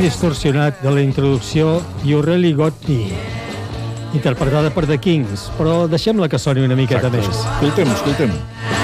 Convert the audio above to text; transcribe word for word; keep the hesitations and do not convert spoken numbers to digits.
distorsionat de la introducció You Really Got Me, interpretada per The Kings, però deixem-la que soni una miqueta Exacte. més. Escoltem, escoltem.